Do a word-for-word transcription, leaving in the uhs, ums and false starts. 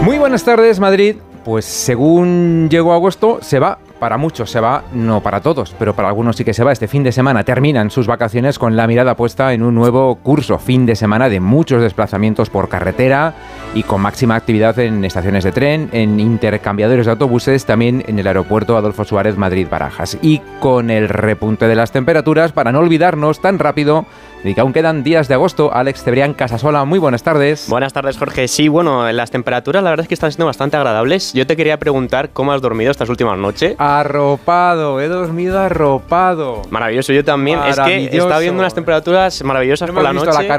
Muy buenas tardes, Madrid. Pues según llegó agosto, se va. Para muchos se va, no para todos, pero para algunos sí que se va. Este fin de semana terminan sus vacaciones con la mirada puesta en un nuevo curso. Fin de semana de muchos desplazamientos por carretera y con máxima actividad en estaciones de tren, en intercambiadores de autobuses, también en el aeropuerto Adolfo Suárez Madrid-Barajas. Y con el repunte de las temperaturas, para no olvidarnos tan rápido de que aún quedan días de agosto. Alex Cebrián Casasola, muy buenas tardes. Buenas tardes, Jorge. Sí, bueno, las temperaturas la verdad es que están siendo bastante agradables. Yo te quería preguntar cómo has dormido estas últimas noches. Arropado, he dormido arropado. Maravilloso, yo también. Es que está viendo unas temperaturas maravillosas no por la noche. noche.